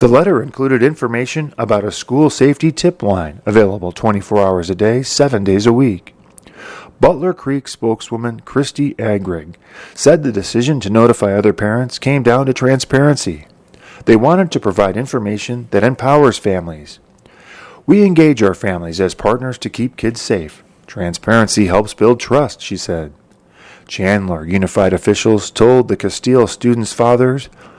The letter included information about a school safety tip line available 24 hours a day, 7 days a week. Butler Creek spokeswoman Christy Agrig said the decision to notify other parents came down to transparency. They wanted to provide information that empowers families. We engage our families as partners to keep kids safe. Transparency helps build trust, she said. Chandler Unified officials told the Castile students' father,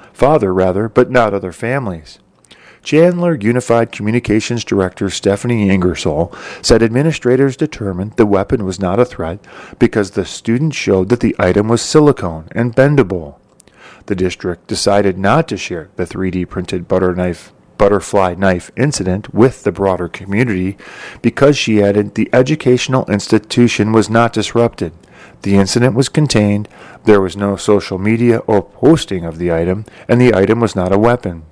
but not other families. Chandler Unified Communications Director Stephanie Ingersoll said administrators determined the weapon was not a threat because the student showed that the item was silicone and bendable. The district decided not to share the 3D printed butterfly knife incident with the broader community because, she added, the educational institution was not disrupted. The incident was contained, there was no social media or posting of the item, and the item was not a weapon.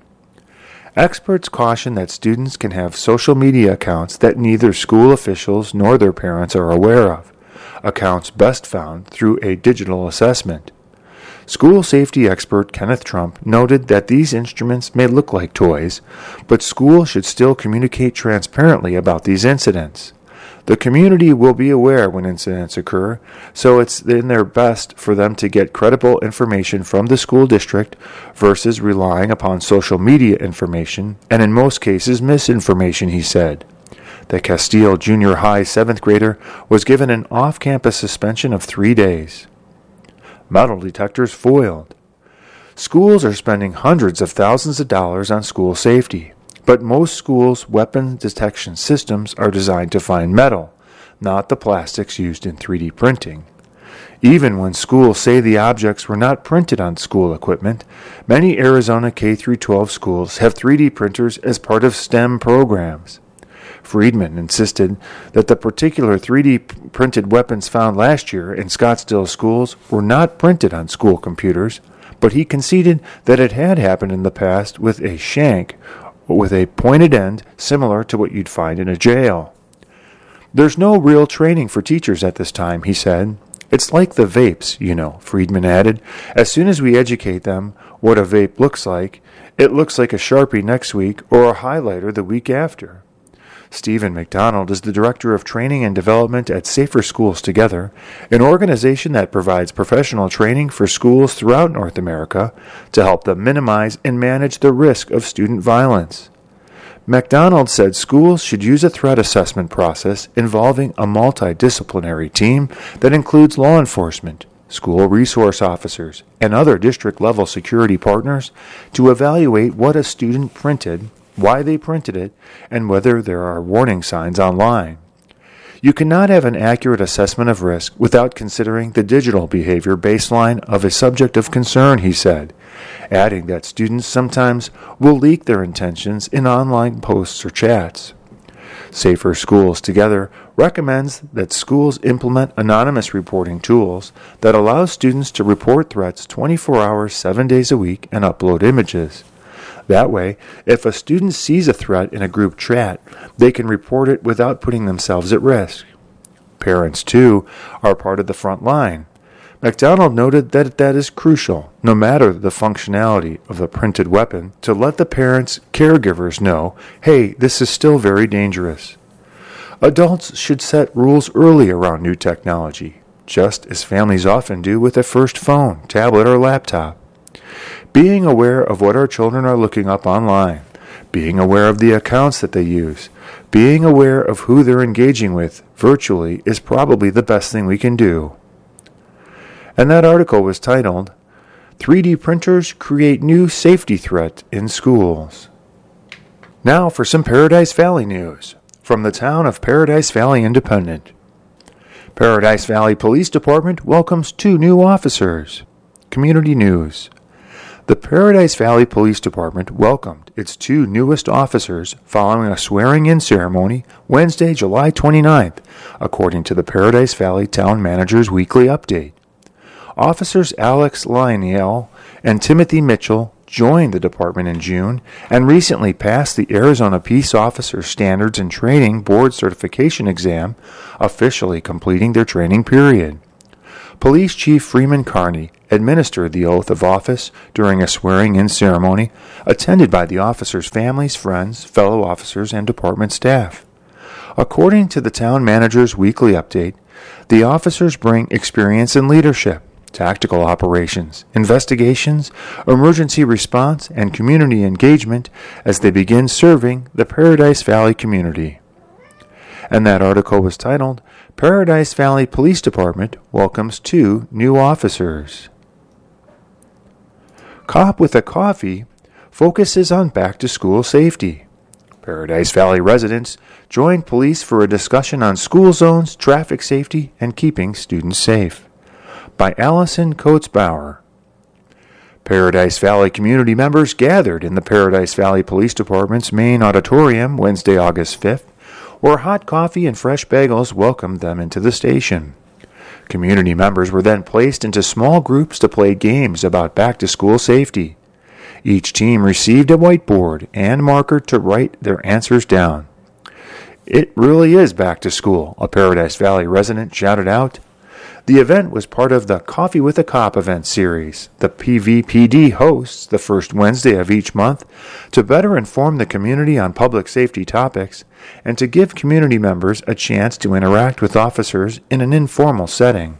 Experts caution that students can have social media accounts that neither school officials nor their parents are aware of, accounts best found through a digital assessment. School safety expert Kenneth Trump noted that these instruments may look like toys, but schools should still communicate transparently about these incidents. The community will be aware when incidents occur, so it's in their best for them to get credible information from the school district versus relying upon social media information, and in most cases misinformation, he said. The Castile Junior High 7th grader was given an off-campus suspension of 3 days. Metal detectors foiled. Schools are spending hundreds of thousands of dollars on school safety. But most schools' weapon detection systems are designed to find metal, not the plastics used in 3D printing. Even when schools say the objects were not printed on school equipment, many Arizona K-12 schools have 3D printers as part of STEM programs. Friedman insisted that the particular 3D printed weapons found last year in Scottsdale schools were not printed on school computers, but he conceded that it had happened in the past with a shank with a pointed end similar to what you'd find in a jail. There's no real training for teachers at this time, he said. It's like the vapes, Friedman added. As soon as we educate them what a vape looks like, it looks like a Sharpie next week or a highlighter the week after. Stephen McDonald is the Director of Training and Development at Safer Schools Together, an organization that provides professional training for schools throughout North America to help them minimize and manage the risk of student violence. McDonald said schools should use a threat assessment process involving a multidisciplinary team that includes law enforcement, school resource officers, and other district-level security partners to evaluate what a student printed, why they printed it, and whether there are warning signs online. You cannot have an accurate assessment of risk without considering the digital behavior baseline of a subject of concern, he said, adding that students sometimes will leak their intentions in online posts or chats. Safer Schools Together recommends that schools implement anonymous reporting tools that allow students to report threats 24 hours, 7 days a week, and upload images. That way, if a student sees a threat in a group chat, they can report it without putting themselves at risk. Parents, too, are part of the front line. McDonald noted that is crucial, no matter the functionality of the printed weapon, to let the parents' caregivers know, hey, this is still very dangerous. Adults should set rules early around new technology, just as families often do with a first phone, tablet, or laptop. Being aware of what our children are looking up online, being aware of the accounts that they use, being aware of who they're engaging with virtually is probably the best thing we can do. And that article was titled, 3D Printers Create New Safety Threat in Schools. Now for some Paradise Valley news from the town of Paradise Valley Independent. Paradise Valley Police Department welcomes 2 new officers. Community news. The Paradise Valley Police Department welcomed its 2 newest officers following a swearing-in ceremony Wednesday, July 29th, according to the Paradise Valley Town Manager's weekly update. Officers Alex Lionel and Timothy Mitchell joined the department in June and recently passed the Arizona Peace Officer Standards and Training Board Certification Exam, officially completing their training period. Police Chief Freeman Carney administered the oath of office during a swearing-in ceremony attended by the officers' families, friends, fellow officers, and department staff. According to the town manager's weekly update, the officers bring experience in leadership, tactical operations, investigations, emergency response, and community engagement as they begin serving the Paradise Valley community. And that article was titled, Paradise Valley Police Department Welcomes 2 New Officers. Cop with a Coffee focuses on back-to-school safety. Paradise Valley residents joined police for a discussion on school zones, traffic safety, and keeping students safe. By Allison Coates-Bauer. Paradise Valley community members gathered in the Paradise Valley Police Department's main auditorium Wednesday, August 5th, where hot coffee and fresh bagels welcomed them into the station. Community members were then placed into small groups to play games about back-to-school safety. Each team received a whiteboard and marker to write their answers down. "It really is back to school," a Paradise Valley resident shouted out. The event was part of the Coffee with a Cop event series the PVPD hosts the first Wednesday of each month to better inform the community on public safety topics and to give community members a chance to interact with officers in an informal setting.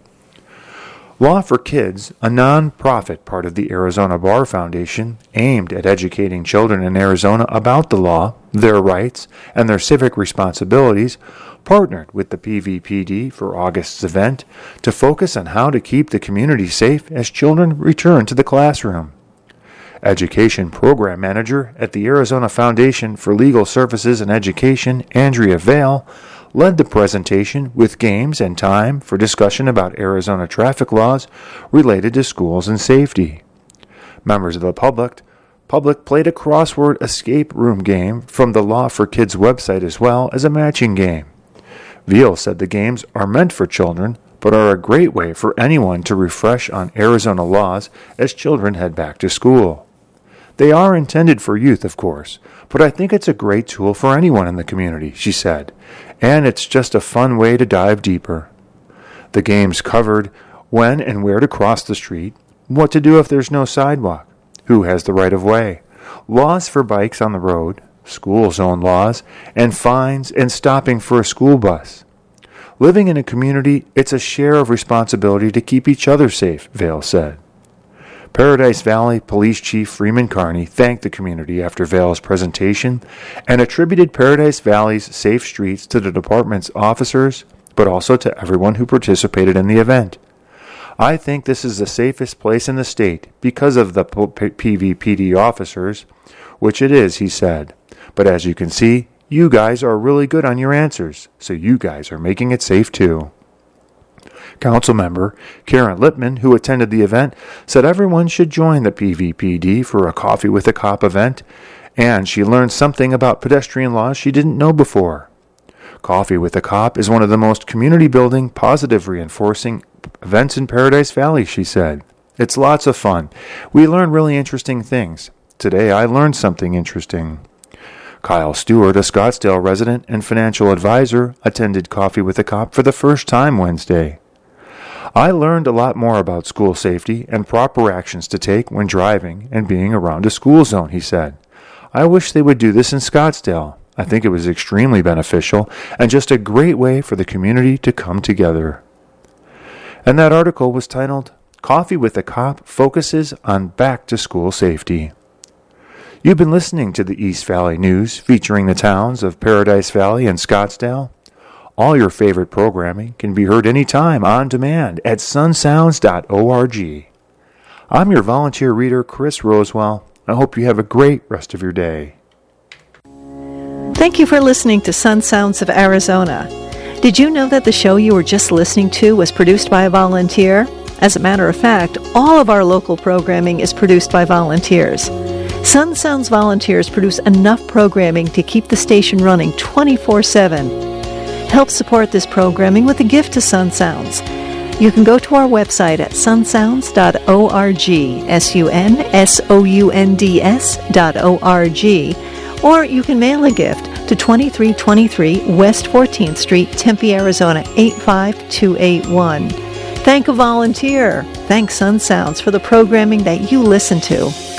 Law for Kids, a non-profit part of the Arizona Bar Foundation aimed at educating children in Arizona about the law, their rights, and their civic responsibilities, partnered with the PVPD for August's event to focus on how to keep the community safe as children return to the classroom. Education Program Manager at the Arizona Foundation for Legal Services and Education, Andrea Vale, led the presentation with games and time for discussion about Arizona traffic laws related to schools and safety. Members of the public played a crossword escape room game from the Law for Kids website as well as a matching game. Veal said the games are meant for children, but are a great way for anyone to refresh on Arizona laws as children head back to school. They are intended for youth, of course, but I think it's a great tool for anyone in the community, she said, and it's just a fun way to dive deeper. The games covered when and where to cross the street, what to do if there's no sidewalk, who has the right of way, laws for bikes on the road, school zone laws, and fines and stopping for a school bus. Living in a community, it's a share of responsibility to keep each other safe, Vale said. Paradise Valley Police Chief Freeman Carney thanked the community after Vale's presentation and attributed Paradise Valley's safe streets to the department's officers, but also to everyone who participated in the event. "I think this is the safest place in the state because of the PVPD officers, which it is," he said. "But as you can see, you guys are really good on your answers, so you guys are making it safe too." Councilmember Karen Lippman, who attended the event, said everyone should join the PVPD for a Coffee with a Cop event, and she learned something about pedestrian laws she didn't know before. Coffee with a Cop is one of the most community-building, positive reinforcing events in Paradise Valley, she said. "It's lots of fun. We learn really interesting things. Today I learned something interesting." Kyle Stewart, a Scottsdale resident and financial advisor, attended Coffee with a Cop for the first time Wednesday. "I learned a lot more about school safety and proper actions to take when driving and being around a school zone," he said. "I wish they would do this in Scottsdale. I think it was extremely beneficial and just a great way for the community to come together." And that article was titled, Coffee with a Cop Focuses on Back-to-School Safety. You've been listening to the East Valley News featuring the towns of Paradise Valley and Scottsdale. All your favorite programming can be heard anytime on demand at sunsounds.org. I'm your volunteer reader, Chris Rosewell. I hope you have a great rest of your day. Thank you for listening to Sun Sounds of Arizona. Did you know that the show you were just listening to was produced by a volunteer? As a matter of fact, all of our local programming is produced by volunteers. Sun Sounds volunteers produce enough programming to keep the station running 24/7. Help support this programming with a gift to Sun Sounds. You can go to our website at sunsounds.org, sunsounds.org, or you can mail a gift to 2323 West 14th Street, Tempe, Arizona 85281. Thank a volunteer. Thank Sun Sounds for the programming that you listen to.